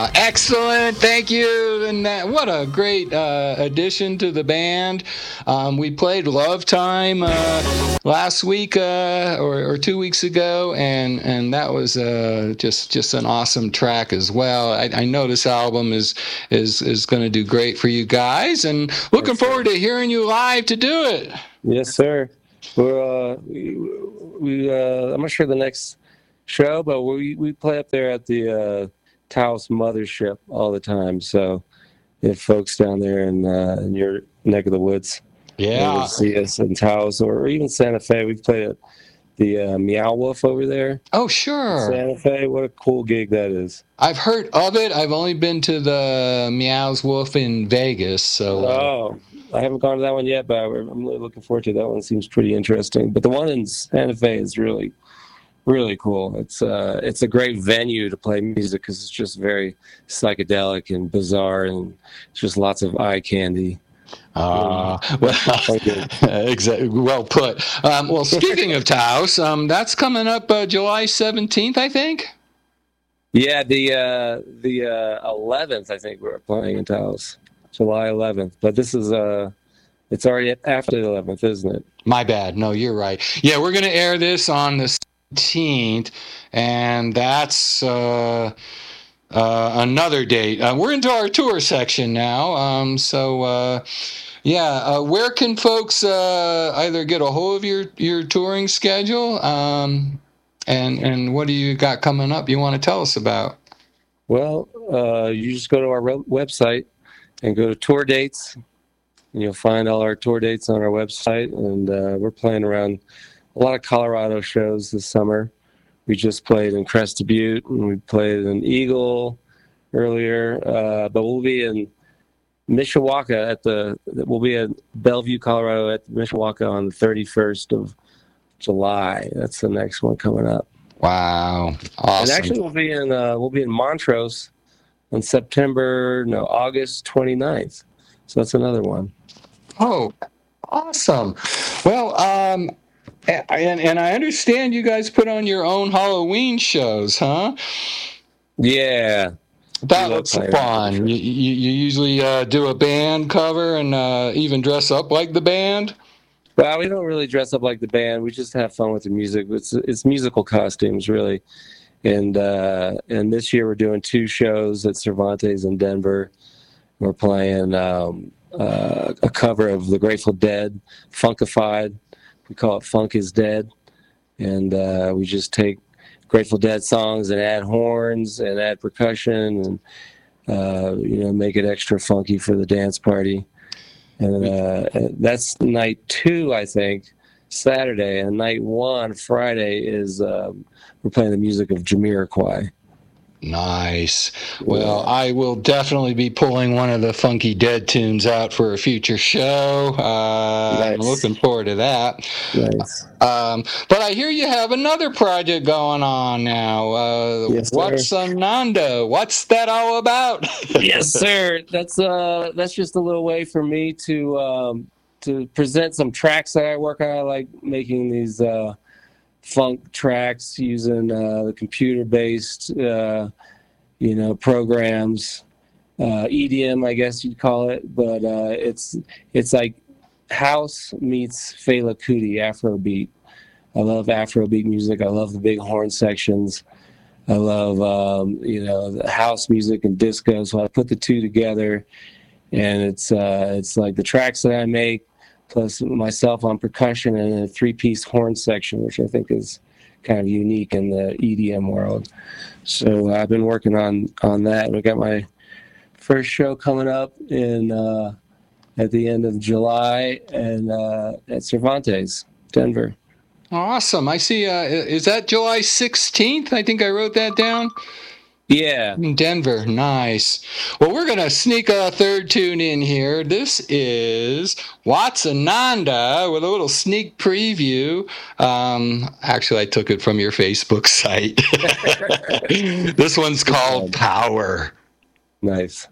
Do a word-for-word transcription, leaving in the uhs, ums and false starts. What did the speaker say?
Excellent, thank you. And that, what a great uh, addition to the band. Um, we played Love Time uh, last week uh, or, or two weeks ago, and and that was uh, just just an awesome track as well. I, I know this album is is is going to do great for you guys, and looking Yes, forward to hearing you live to do it. Yes, sir. We're uh, we, we uh, I'm not sure the next show, but we we play up there at the uh, Taos Mothership all the time. So if folks down there in, uh, in your neck of the woods, yeah, see us in Taos or even Santa Fe, we've played at the uh, Meow Wolf over there. Oh, sure. Santa Fe, what a cool gig that is. I've heard of it. I've only been to the Meows Wolf in Vegas. So. Oh, I haven't gone to that one yet, but I'm really looking forward to that one. It seems pretty interesting. But the one in Santa Fe is really, really cool. It's uh, it's a great venue to play music because it's just very psychedelic and bizarre, and it's just lots of eye candy. Uh, well, exactly. Well put. Um, well, speaking of Taos, um, that's coming up uh, July seventeenth, I think. Yeah, the uh, the uh, eleventh, I think we're playing in Taos, July eleventh. But this is uh, it's already after the eleventh, isn't it? My bad. No, you're right. Yeah, we're going to air this on the seventeenth, and that's uh, uh, another date. Uh, we're into our tour section now, um, so. Uh, Yeah, uh, where can folks uh, either get a hold of your, your touring schedule, um, and and what do you got coming up you want to tell us about? Well, uh, you just go to our re- website and go to tour dates, and you'll find all our tour dates on our website. And uh, we're playing around a lot of Colorado shows this summer. We just played in Crested Butte, and we played in Eagle earlier, uh, but we'll be in Mishawaka at the we'll be at Bellevue, Colorado at Mishawaka on the thirty-first of July. That's the next one coming up. Wow, awesome! And actually, we'll be in uh, we'll be in Montrose on September no August twenty-ninth. So that's another one. Oh, awesome! Well, um, and and I understand you guys put on your own Halloween shows, huh? Yeah. That looks fun. You, you, you usually uh, do a band cover and uh, even dress up like the band? Well, we don't really dress up like the band. We just have fun with the music. It's it's musical costumes, really. And uh, and this year we're doing two shows at Cervantes in Denver. We're playing um, uh, a cover of the Grateful Dead, Funkified. We call it Funk is Dead. And uh, we just take Grateful Dead songs and add horns and add percussion and uh, you know make it extra funky for the dance party. And uh, that's night two, I think, Saturday, and night one, Friday, is um, we're playing the music of Jamiroquai. Nice. Well, I will definitely be pulling one of the Funky Dead tunes out for a future show. Uh, nice. I'm looking forward to that. Nice. Um, but I hear you have another project going on now. Uh, yes, What's Ananda? What's that all about? Yes, sir. That's uh, that's just a little way for me to um, to present some tracks that I work on. I like making these. Uh, funk tracks using uh, the computer-based, uh, you know, programs, uh, E D M, I guess you'd call it. But uh, it's it's like house meets Fela Kuti, Afrobeat. I love Afrobeat music. I love the big horn sections. I love, um, you know, the house music and disco. So I put the two together, and it's uh, it's like the tracks that I make, plus myself on percussion and a three-piece horn section, which I think is kind of unique in the E D M world. So I've been working on on that. We got my first show coming up in uh, at the end of July and uh, at Cervantes, Denver. Awesome. I see. Uh, is that July sixteenth? I think I wrote that down. Yeah. In Denver. Nice. Well, we're going to sneak a third tune in here. This is What's Ananda with a little sneak preview. Um, actually, I took it from your Facebook site. This one's called Power. Nice.